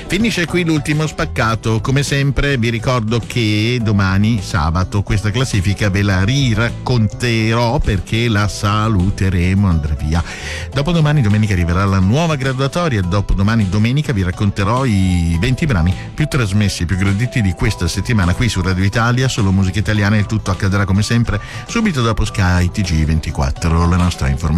Finisce qui l'ultimo spaccato. Come sempre vi ricordo che domani sabato questa classifica ve la riracconterò perché la saluteremo, andrà via. Dopodomani domenica arriverà la nuova graduatoria, dopodomani domenica vi racconterò i 20 brani più trasmessi, più graditi di questa settimana qui su Radio Italia, solo musica italiana. Il tutto accadrà come sempre subito dopo Sky TG24, la nostra informazione